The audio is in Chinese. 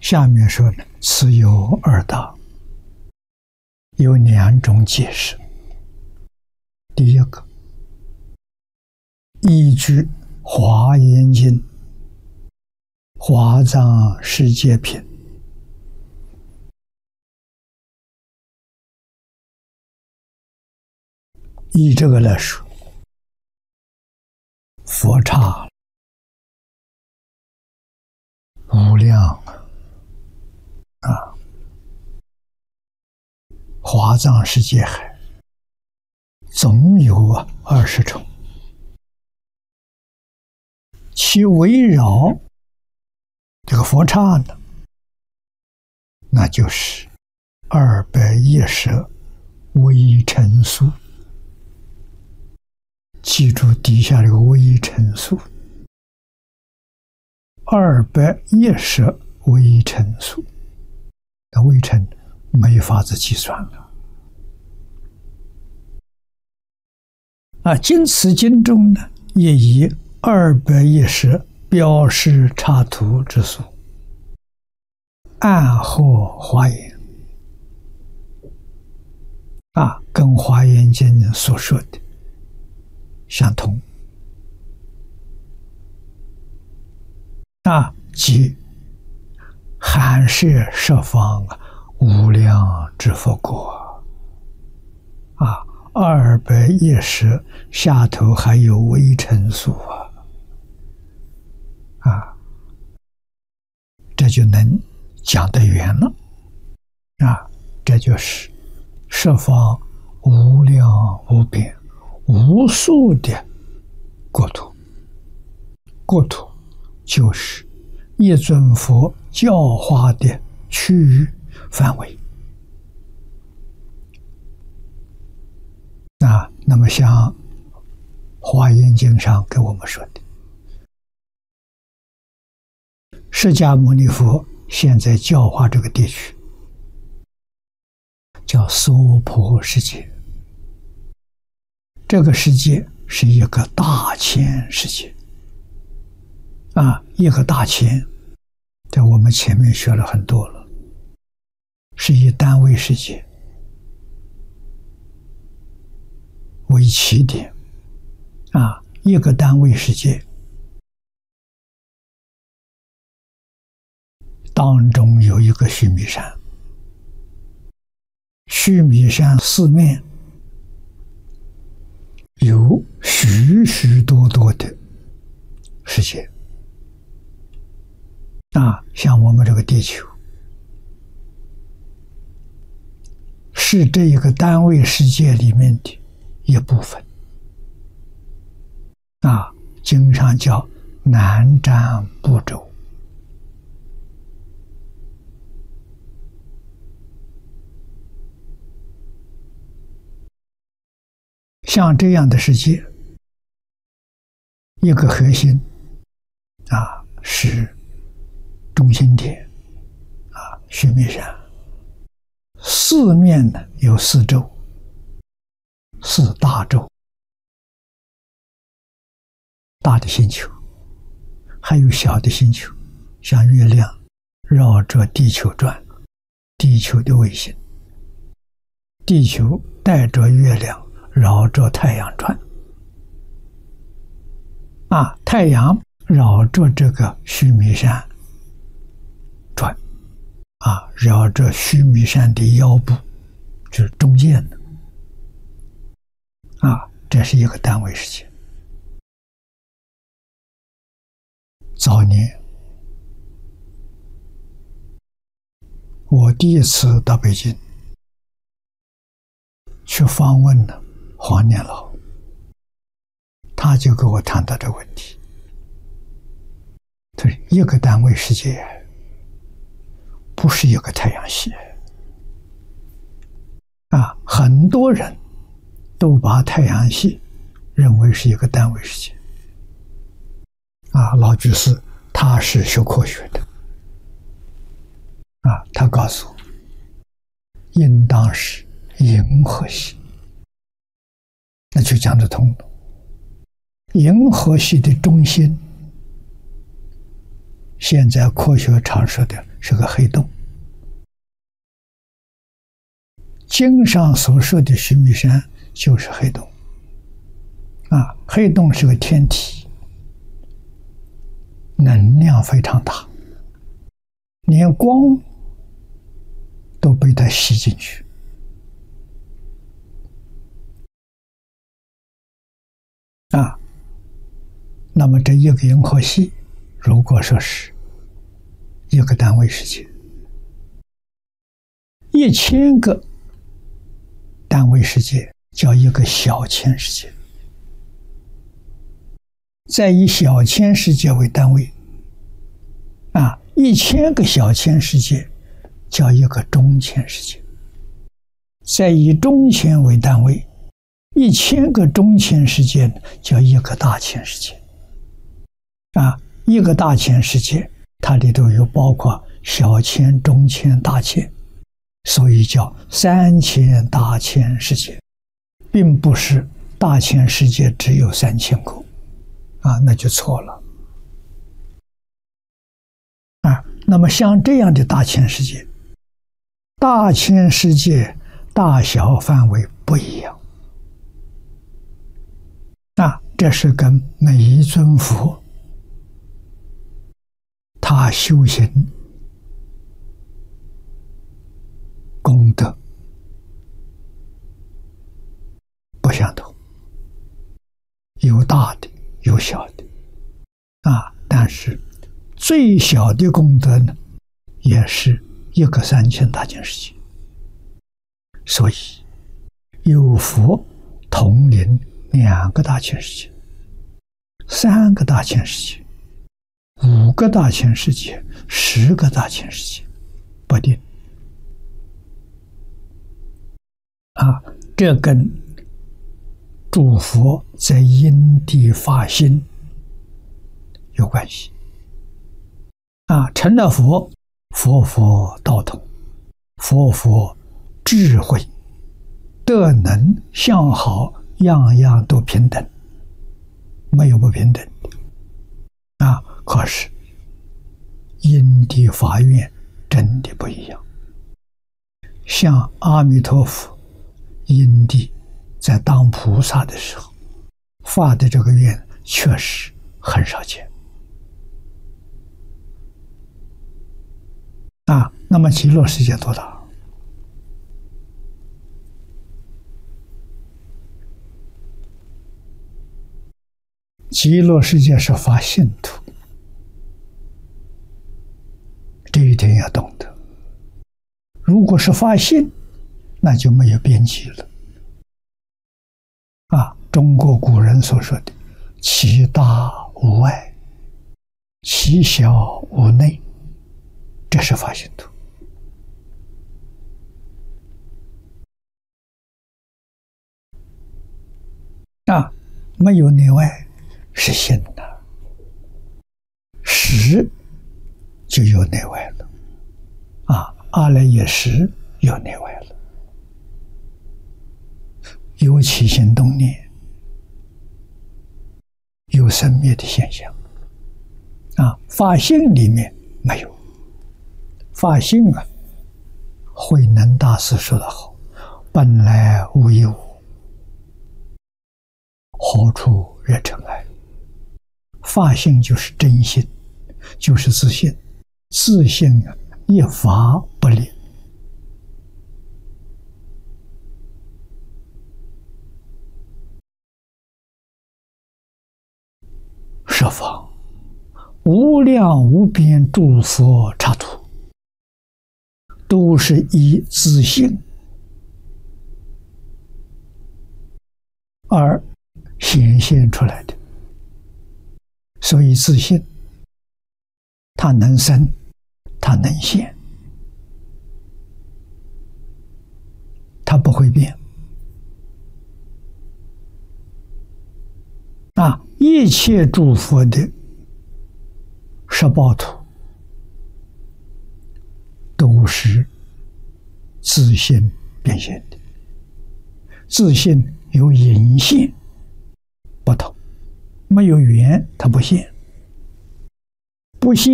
下面说呢，此有二大，有两种解释。第一个，依据《华严经》华藏世界品依这个来说，佛刹无量啊，华藏世界海总有20重，其围绕这个佛刹呢，那就是210微尘数。记住底下这个微尘数，210微尘数，那微尘没法子计算了。经此经中呢，也以210标示插图之数，暗合华严跟华严经所说的相同即含摄十方无量之佛国210下头还有微尘数这就能讲得圆了这就是十方无量无边无数的国土，国土就是一尊佛教化的区域范围那么像华严经上给我们说的，释迦牟尼佛现在教化这个地区叫娑婆世界，这个世界是一个大千世界一个大千，在我们前面学了很多了，是以单位世界为起点一个单位世界当中有一个须弥山，须弥山四面有许许多多的世界像我们这个地球是这一个单位世界里面的一部分经常叫南瞻部洲像这样的世界，一个核心是中心点须弥山，四面呢有四洲，四大洲，大的星球，还有小的星球，像月亮绕着地球转，地球的卫星，地球带着月亮绕着太阳转太阳绕着这个须弥山转绕着须弥山的腰部，就是中间的这是一个单位世界。早年我第一次到北京去访问了黄念老，他就跟我谈到这个问题，对，一个单位世界不是一个太阳系很多人都把太阳系认为是一个单位世界老居士他是学科学的他告诉我应当是银河系，那就讲得通了。银河系的中心现在科学常说的是个黑洞。经上所说的须弥山就是黑洞。黑洞是个天体，能量非常大，连光都被它吸进去。那么这一个银河系，如果说是一个单位世界，1000个单位世界叫一个小千世界。再以小千世界为单位，1000个小千世界叫一个中千世界。再以中千为单位，1000个中千世界叫一个大千世界。一个大千世界，它里头有包括小千、中千、大千，所以叫3000大千世界，并不是大千世界只有3000个那就错了那么像这样的大千世界，大千世界大小范围不一样这是跟每一尊佛他修行功德不相同，有大的有小的但是最小的功德呢，也是一个3000大千世界。所以有佛统领2个大千世界，3个大千世界，5个大千世界，10个大千世界，不定这跟诸佛在因地发心有关系成了佛，佛道统，佛智慧德能相好，样样都平等，没有不平等可是因地法院真的不一样。像阿弥陀佛因地在当菩萨的时候发的这个愿确实很少见那么极乐世界多大？极乐世界是发信徒，这一点要懂得。如果是发心，那就没有边际了中国古人所说的其大无外，其小无内，这是发心图没有内外是心的，识就有内外了阿赖耶识有内外了，有起心动念，有生灭的现象法性里面没有。法性慧能大师说得好，本来无一物，何处惹尘埃。法性就是真心，就是自信，自信一法不立。十方无量无边诸佛刹土，都是以自信而显现出来的。所以自信它能生，它能现，它不会变一切诸佛的十报土都是自信变现的，自信有隐现不同，没有缘它不现，不现